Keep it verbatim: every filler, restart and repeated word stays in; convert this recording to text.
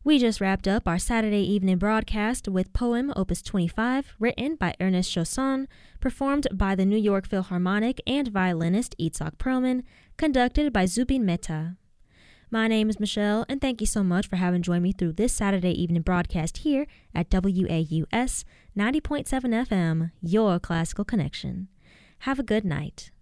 We just wrapped up our Saturday evening broadcast with Poem Opus twenty-five, written by Ernest Chausson, performed by the New York Philharmonic and violinist Itzhak Perlman, conducted by Zubin Mehta. My name is Michelle, and thank you so much for having joined me through this Saturday evening broadcast here at W A U S ninety point seven F M, your classical connection. Have a good night.